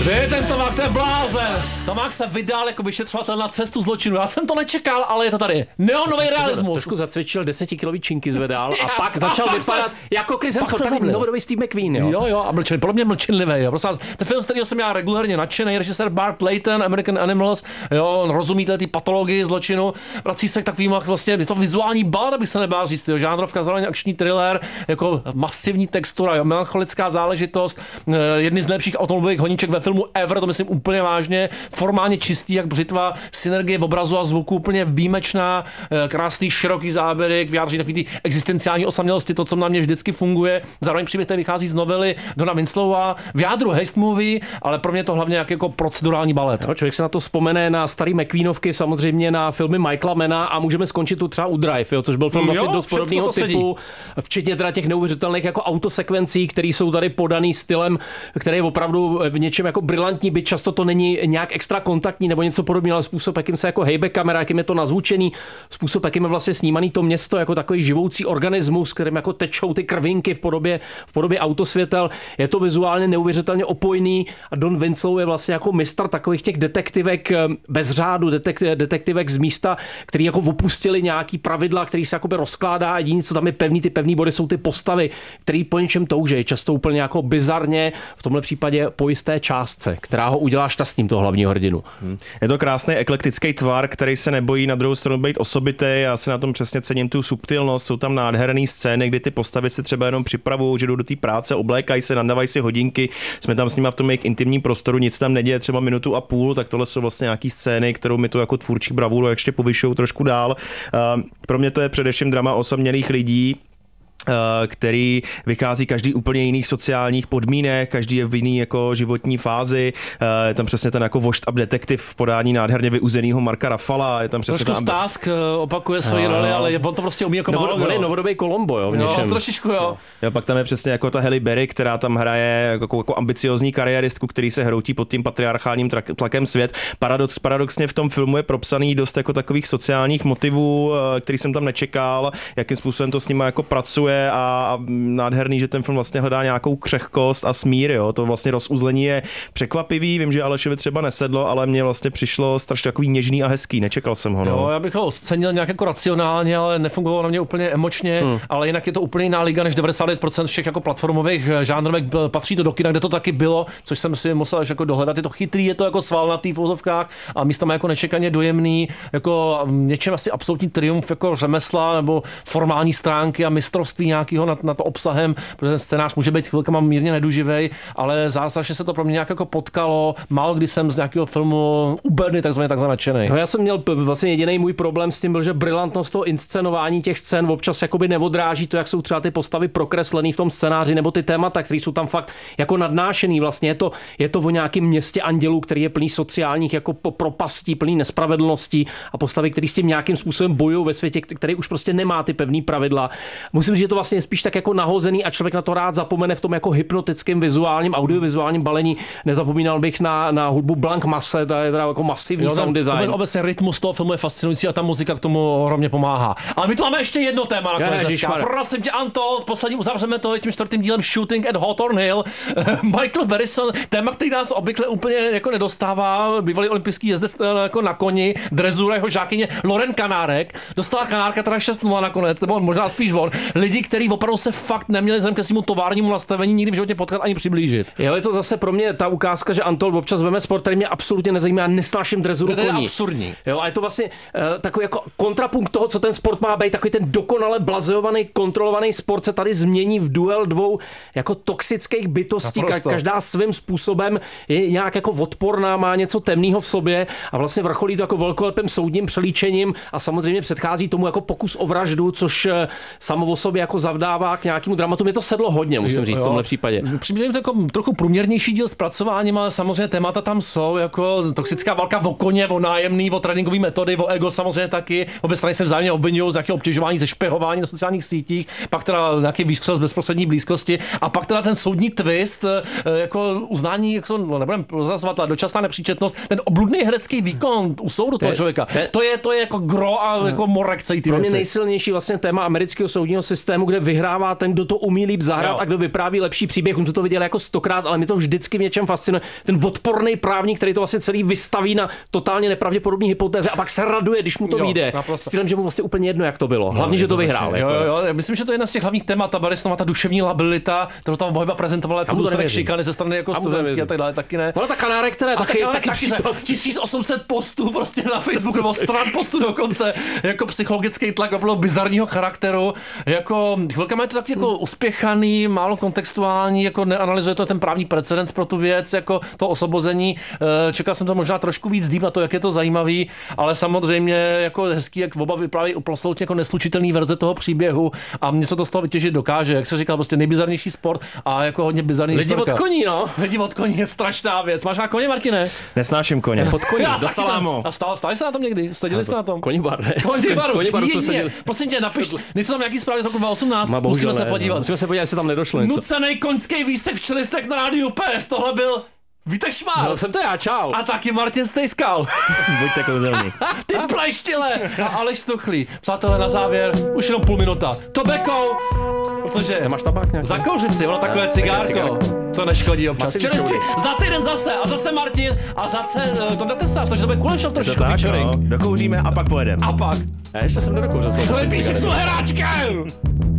Vy, ten Tomák, to je blázen. Tomák se vydal jako vyšetřovatel na cestu zločinu. Já jsem to nečekal, ale je to tady. Neonový realismus. Trošku zacvičil, 10-kilový činky zvedal a pak začal vypadat jako Chris Hemsworth, takový novodobý Steve McQueen, jo. Jo, a mlčený, podle mě mlčenlivý, jo. Prosím vás, ten film, z kterého jsem já regulérně nadšený, režisér Bart Layton, American Animals, jo, on rozumí ty patologii zločinu, vrací se k takovým vlastně, je to vizuální balada, bych se nebál říct, jo, žánrovka, zároveň akční thriller, jako masivní textura, jo, melancholická záležitost, jedny z nejlepších automobilových honíček ve filmu ever, to myslím úplně vážně, formálně čistý, jak břitva, synergie v obrazu a zvuku, úplně výjimečná, krásný, široký záběry, vyjádří takový ty existenciální osamělosti, to, co na mě vždycky funguje. Zároveň příběh, který vychází z novely Dona Winslowa, v jádru heist movie, ale pro mě to hlavně jako procedurální balet. No, člověk se na to vzpomene na starý McQueenovky, samozřejmě na filmy Michaela Manna a můžeme skončit tu třeba u Drive, jo, což byl film vlastně dost podobného typu, včetně teda těch neuvěřitelných jako autosekvencí, které jsou tady podaný stylem, který je opravdu v něčem jako brilantní, byť často to není nějak extra kontaktní nebo něco podobného, ale způsob, jakým se jako hejbe kamera, jakým je to nazvučený, způsob, jakým je vlastně snímaný to město jako takový živoucí organismus, kterým jako tečou ty krvinky v podobě autosvětel. Je to vizuálně neuvěřitelně opojný a Don Winslow je vlastně jako mistr takových těch detektivek bez řádu, detektivek z místa, který jako opustili nějaký pravidla, který se jakoby rozkládá a jediné, co tam je pevný, ty pevný body jsou ty postavy, který po něčem touží, často úplně jako bizarně, v tomhle případě po jisté částce, která ho udělá šťastným, toho hlavního hrdinu. Je to krásný eklektický tvar, který se nebojí na druhou stranu být osobitý. Já si na tom přesně cením tu subtilnost, jsou tam nádherné scény, kdy ty postavy se třeba jenom připravují, že jdou do té práce, oblékají se, nadávají si hodinky, jsme tam s nimi v tom jejich intimním prostoru, nic tam neděje, třeba minutu a půl, tak tohle jsou vlastně nějaký scény, kterou mi to jako tvůrčí bravuru ještě povyšují trošku dál. Pro mě to je především drama osamělých lidí, který vychází každý úplně jiných sociálních podmínek, každý je v jiný jako životní fázi. Je tam přesně ten jako washed up detektiv v podání nádherně vyuzenýho Marka Ruffala. Je tam přesně trošku Stásk opakuje svoji roli, ale on to prostě umí jako málo. On je novodobý Columbo, jo, v něčem. Trošičku, jo. Pak tam je přesně jako ta Halle Berry, která tam hraje jako ambiciozní kariéristku, který se hroutí pod tím patriarchálním tlakem svět. Paradoxně v tom filmu je propsaný dost jako takových sociálních motivů, který jsem tam nečekal, jakým způsobem to s nima jako pracuje a nádherný, že ten film vlastně hledá nějakou křehkost a smír, jo. To vlastně rozuzlení je překvapivý, vím, že Alešovi třeba nesedlo, ale mně vlastně přišlo strašně takový něžný a hezký, nečekal jsem ho. No. Jo, já bych ho ocenil nějak jako racionálně, ale nefungovalo na mě úplně emočně, ale jinak je to úplně jiná liga než 99% všech jako platformových žánrovek, patří to do kina, kde to taky bylo, což jsem si musel až jako dohledat. Je to chytrý, je to jako svalnatý v uvozovkách a místama jako nečekaně dojemný, jako něčem asi absolutní triumf jako řemesla nebo formální stránky a mistrovství nějakého nad to obsahem, protože ten scénář může být chvilkama mírně neduživej, ale zázračně se to pro mě nějak jako potkalo. Málo kdy jsem z nějakého filmu uberny takzvaně nadšenej. No, já jsem měl vlastně jediný můj problém s tím byl, že brilantnost toho inscenování těch scén občas jakoby neodráží to, jak jsou třeba ty postavy prokreslený v tom scénáři nebo ty témata, které jsou tam fakt jako nadnášený. Vlastně je to o nějakém městě andělů, který je plný sociálních jako propastí, plný nespravedlností a postavy, které s tím nějakým způsobem bojují ve světě, který už prostě nemá ty pevný pravidla. Musím říct, že to vlastně je spíš tak jako nahozený a člověk na to rád zapomene v tom jako hypnotickém vizuálním, audiovizuálním balení. Nezapomínal bych na hudbu Blanc Masse, to je teda jako masivní sound design. Obecně rytmus toho filmu je fascinující a ta muzika k tomu ohromně pomáhá. Ale my tu máme ještě jedno téma nakonec dneska. Prosím tě, Anto, poslední uzavřeme to tím 4. dílem Shooting at Hawthorne Hill. Michael Berryson, téma, který nás obvykle úplně jako nedostává, bývalý olympijský jezdec jako na koni, drezura jeho žákyně Loren Kanárek. Dostala Kanárka teda 6-0 nakonec, nebo možná spíš on. Lidi, kteří opravdu se fakt neměli vzhledem ke svému továrnímu nastavení nikdy v životě potkat ani přiblížit. Je to zase pro mě ta ukázka, že Antol občas veme sport, který mě absolutně nezajímá, nesnáším drezuru koní. To je absurdní. Jo, a je to vlastně takový jako kontrapunkt toho, co ten sport má být, takový ten dokonale blazeovaný, kontrolovaný sport se tady změní v duel dvou jako toxických bytostí, každá svým způsobem je nějak jako odporná, má něco temného v sobě a vlastně vrcholí to jako velkolepým soudním přelíčením a samozřejmě předchází tomu jako pokus o vraždu, což samo o sobě jako zavdává k nějakému dramatu. Mě to sedlo hodně, musím říct, v tomhle případě. Přijde mi to jako trochu průměrnější díl zpracováním, ale samozřejmě témata tam jsou, jako toxická válka o koně, o nájemný, o tréninkové metody, o ego samozřejmě taky. Obě strany se vzájemně obvinují z nějakého obtěžování, ze špehování na sociálních sítích, pak teda nějaký výstřel z bezprostřední blízkosti a pak teda ten soudní twist, jako uznání, jako nebudeme prozrazovat, dočasná nepříčetnost, ten obludný herecký výkon u soudu toho člověka. To je jako gro a jako morek celý ty pro mě věci. nejsilnější vlastně téma amerického soudního systému systému, kde vyhrává ten, kdo to umí líp zahrát a kdo vypráví lepší příběh. On to viděl jako 100krát, ale mě to vždycky v něčem fascinuje. Ten odporný právník, který to vlastně celý vystaví na totálně nepravděpodobné hypotéze a pak se raduje, když mu to vyjde. Stylem, že mu vlastně úplně jedno, jak to bylo. Hlavně, že to vyhrál. Jo. Myslím, že to je jedna z těch hlavních témat, ta Baristová, ta duševní labilita, kterou tam Boheba prezentovala jako důsledek šikany ze strany jako studentky a tak dále, taky ne. No ta Kanárek, která taky případ. 1800 postů prostě na Facebooku, nebo stran postů dokonce, jako psychologický tlak bylo bizarního charakteru, jako chvilkama je to tak jako uspěchaný, málo kontextuální, jako neanalyzuje to ten právní precedens pro tu věc, jako to osvobození. Čekal jsem to možná trošku víc deep na to, jak je to zajímavý, ale samozřejmě jako hezký, jak oba vyprávějí absolutně jako neslučitelný verze toho příběhu a něco to z toho vytěžit dokáže. Jak se říká, prostě nejbizarnější sport a jako hodně bizarní Lidi od koní, no. Lidi od koní je strašná věc. Máš na koně, Martine? Nesnáším koně. Pod koní, do salámu. A stali se na tom někdy? Seděli jste na tom? Konibar, ne? Konibaru jsme seděli. Prosím tě, napiš, nejsou tam nějaký zprávy z roku 2018? Musíme se podívat. Musíme se podívat, jestli tam nedošlo něco. Nucenej koňský výsek v čelistech na rádiu PS. Tohle byl Vítek Šmár. No, jsem to já, čau. A taky Martin Stejskal. Buďte kouzelní. Ty pleštile. A Aleš Tuchlý. Přátelé, na závěr, už jenom půl minuta. Tobekou, protože máš tabák nějaký? Zakouřit si, ono takové cigárko. To neškodí občas. Čelisti, za týden zase a zase Martin a zase Tonda Tesař, takže to bude Kulešov trošičku featuring. Dokouříme a pak pojedeme. A pak. Já ještě jsem nedokouřil. Chlebíček s heráčkem.